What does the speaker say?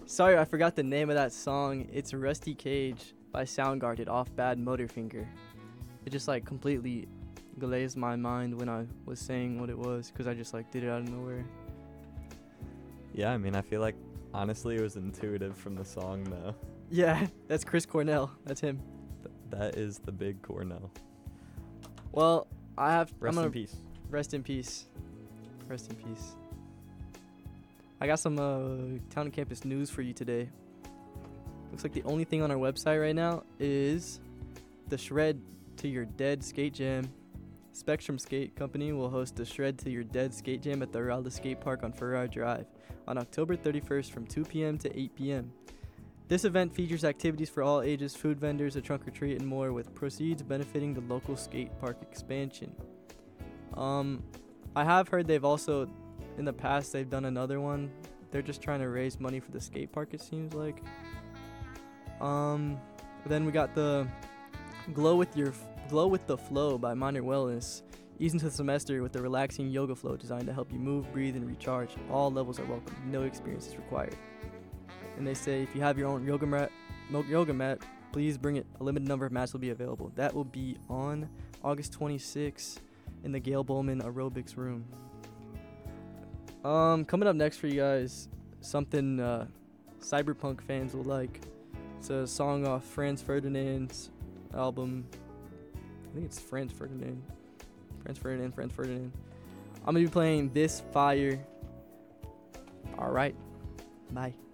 Sorry, I forgot the name of that song. It's Rusty Cage by Soundgarden off Bad Motorfinger. It just like completely glazed my mind when I was saying what it was because I just like did it out of nowhere. Yeah, I mean, I feel like honestly it was intuitive from the song though. Yeah, that's Chris Cornell. That's him. That is the big Cornell. Well, Rest in peace. Rest in peace. Rest in peace. I got some town and campus news for you today. Looks like the only thing on our website right now is the Shred to Your Dead Skate Jam. Spectrum Skate Company will host the Shred to Your Dead Skate Jam at the Ralda Skate Park on Farrar Drive on October 31st from 2 p.m. to 8 p.m. This event features activities for all ages, food vendors, a trunk or treat, and more, with proceeds benefiting the local skate park expansion. I have heard they've also, in the past, they've done another one. They're just trying to raise money for the skate park, it seems like. Then we got the Glow with the Flow by Minor Wellness. Ease into the semester with the relaxing yoga flow designed to help you move, breathe, and recharge. All levels are welcome. No experience is required. And they say if you have your own yoga mat, please bring it. A limited number of mats will be available. That will be on August 26th in the Gail Bowman Aerobics Room. Coming up next for you guys, something cyberpunk fans will like. It's a song off Franz Ferdinand's album. I think it's Franz Ferdinand. I'm gonna be playing This Fire. Alright, bye.